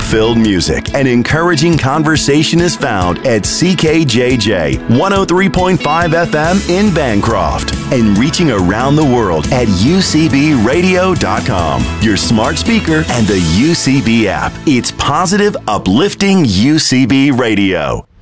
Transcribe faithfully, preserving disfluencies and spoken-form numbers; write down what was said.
soul-filled music and encouraging conversation is found at C K J J one oh three point five F M in Bancroft and reaching around the world at U C B radio dot com, your smart speaker, and the U C B app. It's positive, uplifting U C B Radio.